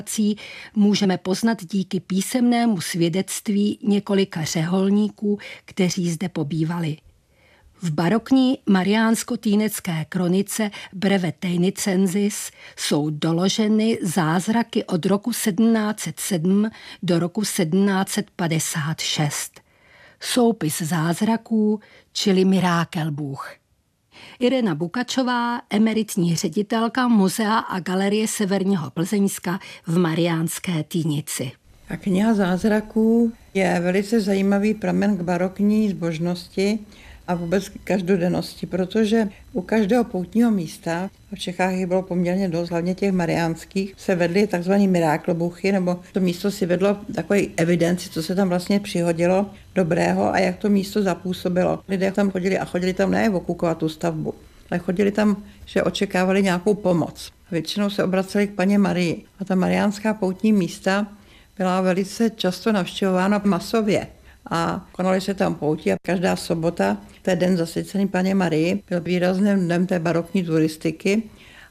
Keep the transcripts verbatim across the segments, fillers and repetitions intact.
můžeme poznat díky písemnému svědectví několika řeholníků, kteří zde pobývali. V barokní mariánsko-týnecké kronice Breve Tainicensis jsou doloženy zázraky od roku sedmnáct set sedm do roku sedmnáct set padesát šest. Soupis zázraků, čili Mirákelbůh. Irena Bukačová, emeritní ředitelka Muzea a galerie Severního Plzeňska v Mariánské Týnici. A kniha zázraků je velice zajímavý pramen k barokní zbožnosti a vůbec k každodennosti, protože u každého poutního místa, v Čechách jich bylo poměrně dost, hlavně těch mariánských, se vedly tzv. Mirákelbuchy, nebo to místo si vedlo takový evidenci, co se tam vlastně přihodilo dobrého a jak to místo zapůsobilo. Lidé tam chodili a chodili tam ne okukovat tu stavbu, ale chodili tam, že očekávali nějakou pomoc. Většinou se obraceli k Panně Marii a ta mariánská poutní místa byla velice často navštěvována masově. A konaly se tam pouti a každá sobota, ten den zasvěcený Panně Marii, byl výrazným dnem té barokní turistiky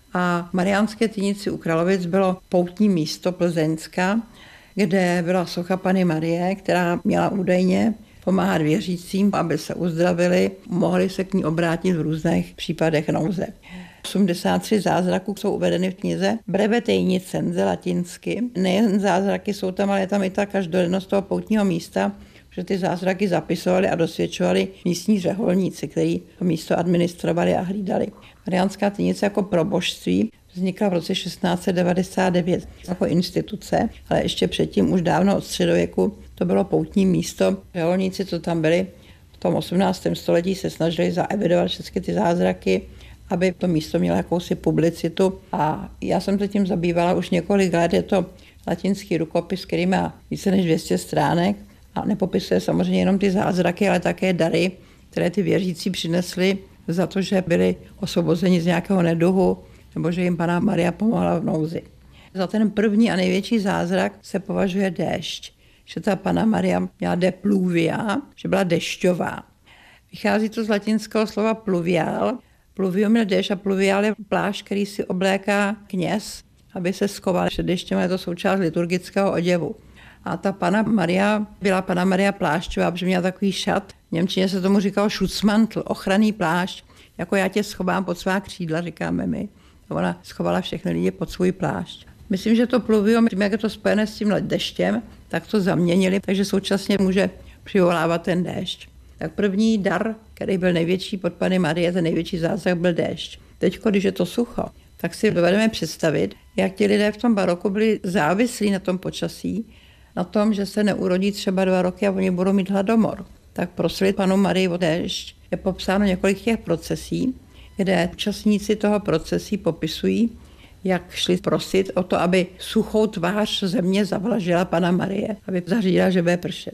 a v Mariánské Týnici u Kralovic bylo poutní místo Plzeňska, kde byla socha Panny Marie, která měla údajně pomáhat věřícím, aby se uzdravili, mohli se k ní obrátit v různých případech nouze. osmdesát tři zázraků jsou uvedeny v knize Breve Tainicensis latinsky. Nejen zázraky jsou tam, ale je tam i ta každodennost toho poutního místa, že ty zázraky zapisovali a dosvědčovali místní řeholníci, kteří to místo administrovali a hlídali. Mariánská Týnice jako probožství vznikla v roce šestnáct set devadesát devět jako instituce, ale ještě předtím už dávno od středověku to bylo poutní místo. Řeholníci, co tam byli v tom osmnáctém století, se snažili zaevidovat všechny ty zázraky, aby to místo mělo jakousi publicitu. A já jsem se tím zabývala už několik let. Je to latinský rukopis, který má více než dvě stě stránek. A nepopisuje samozřejmě jenom ty zázraky, ale také dary, které ty věřící přinesli za to, že byli osvobozeni z nějakého neduhu, nebo že jim Panna Maria pomohla v nouzi. Za ten první a největší zázrak se považuje déšť, že ta Panna Maria měla de pluvia, že byla dešťová. Vychází to z latinského slova pluvial. Pluvium je déšť a pluvial je plášť, který si obléká kněz, aby se schoval před deštěm, je to součást liturgického oděvu. A ta Panna Maria byla Panna Maria plášťová, protože měla takový šat. V němčině se tomu říkalo Schutzmantel, ochranný plášť. Jako já tě schovám pod svá křídla, říkáme my. Ona schovala všechny lidi pod svůj plášť. Myslím, že to pluvium, tím, jak je to spojené s tím deštěm, tak to zaměnili, takže současně může přivolávat ten déšť. Tak první dar, který byl největší pod Panny Marie, ten největší zázrak byl déšť. Teď, když je to sucho, tak si dovedeme představit, jak ti lidé v tom baroku byli závislí na tom počasí, na tom, že se neurodí třeba dva roky a oni budou mít hladomor. Tak prosili Pannu Marii o déšť. Je popsáno několik těch procesí, kde účastníci toho procesí popisují, jak šli prosit o to, aby suchou tvář země zavlažila Panna Marie, aby zařídila, že bude pršet.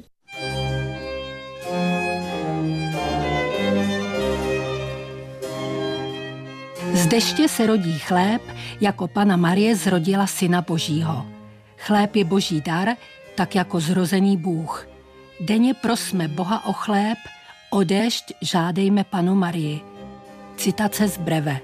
Z deště se rodí chléb, jako Panna Marie zrodila Syna Božího. Chléb je boží dar, tak jako zrozený Bůh. Denně prosme Boha o chléb, o déšť žádejme Pannu Marii. Citace z Breve.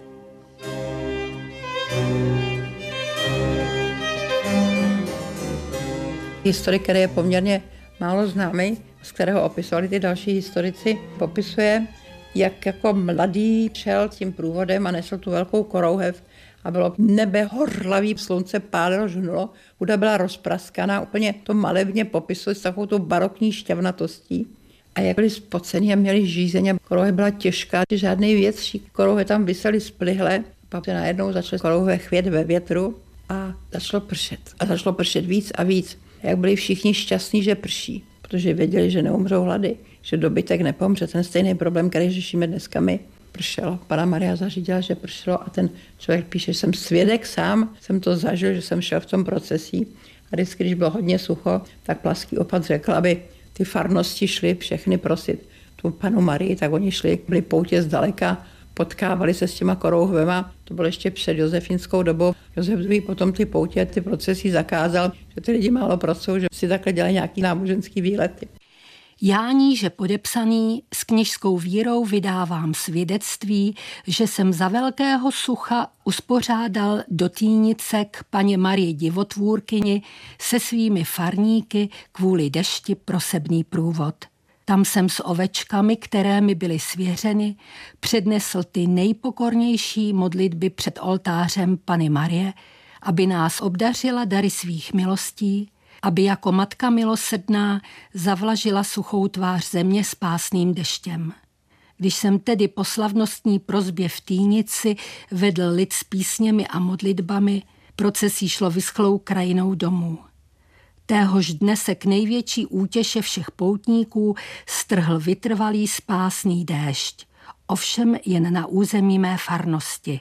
Historik, který je poměrně málo známý, z kterého opisovali ty další historici, popisuje, jak jako mladý šel tím průvodem a nesl tu velkou korouhev a bylo nebe horlavý, slunce pálilo, žhnulo, voda byla rozpraskaná, úplně to malebně popisuje s takovou tou barokní šťavnatostí. A jak byli spocený a měli žízeň a korouhev byla těžká, žádný větší korouhe tam visely splihle, pak se najednou začaly korouhe chvět ve větru a začalo pršet. A začalo pršet víc a víc. A jak byli všichni šťastní, že prší, protože věděli, že neumřou hlady, že dobytek nepomře. Ten stejný problém, který řešíme dneska my, pršelo. Panna Maria zařídila, že pršelo a ten člověk píše, že jsem svědek sám, jsem to zažil, že jsem šel v tom procesí. A vždycky, když bylo hodně sucho, tak plaský opat řekl, aby ty farnosti šly všechny prosit tu Pannu Marii, tak oni šli, byli poutě zdaleka, potkávali se s těma korouhvema, to bylo ještě před josefínskou dobou. Josef druhý. potom ty poutě, ty procesy zakázal, že ty lidi málo pracují, že si takhle dělají nějaký náboženský výlety. Já níže podepsaný s kněžskou vírou vydávám svědectví, že jsem za velkého sucha uspořádal do Týnice k paně Marii Divotvůrkyni se svými farníky kvůli dešti prosebný průvod. Tam jsem s ovečkami, které mi byly svěřeny, přednesl ty nejpokornější modlitby před oltářem Panny Marie, aby nás obdařila dary svých milostí, aby jako matka milosrdná zavlažila suchou tvář země spásným deštěm. Když jsem tedy po slavnostní prosbě v Týnici vedl lid s písněmi a modlitbami, procesí šlo vyschlou krajinou domů. Téhož dne se k největší útěše všech poutníků strhl vytrvalý spásný déšť, ovšem jen na území mé farnosti.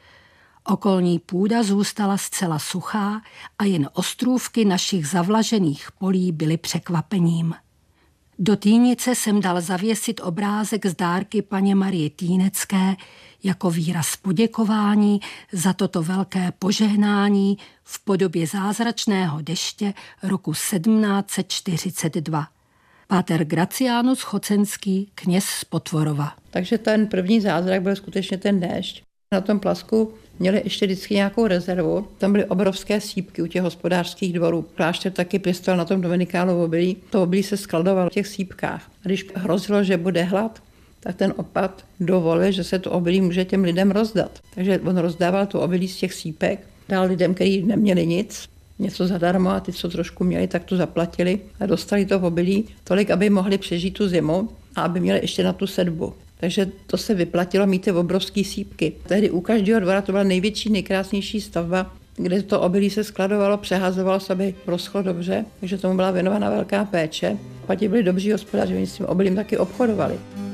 Okolní půda zůstala zcela suchá a jen ostrůvky našich zavlažených polí byly překvapením. Do Týnice jsem dal zavěsit obrázek z dárky paně Marie Týnecké jako výraz poděkování za toto velké požehnání v podobě zázračného deště roku sedmnáct set čtyřicet dva. Páter Gracianus Chocenský, kněz z Potvorova. Takže ten první zázrak byl skutečně ten déšť. Na tom Plasku měli ještě vždycky nějakou rezervu. Tam byly obrovské sýpky u těch hospodářských dvorů. Klášter taky pěstoval na tom Dominikánovo obilí. To obilí se skladovalo v těch sýpkách. A když hrozilo, že bude hlad, tak ten opat dovolil, že se to obilí může těm lidem rozdat. Takže on rozdával to obilí z těch sýpek, dal lidem, kteří neměli nic, něco zadarmo a ty, co trošku měli, tak to zaplatili a dostali to obilí tolik, aby mohli přežít tu zimu a aby měli ještě na tu sedbu. Takže to se vyplatilo mít ty obrovské sýpky. Tehdy u každého dvora to byla největší, nejkrásnější stavba, kde to obilí se skladovalo, přehazovalo se, aby roschlo dobře, takže tomu byla věnována velká péče. Pak byli dobří hospodáři, oni s tím obilím taky obchodovali.